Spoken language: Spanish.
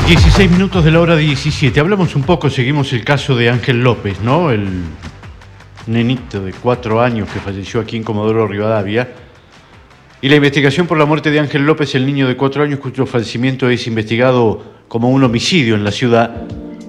16 minutos de la hora 17. Hablamos un poco, seguimos el caso de Ángel López, ¿no? El nenito de 4 años que falleció aquí en Comodoro Rivadavia. Y la investigación por la muerte de Ángel López, el niño de 4 años cuyo fallecimiento es investigado como un homicidio en la ciudad,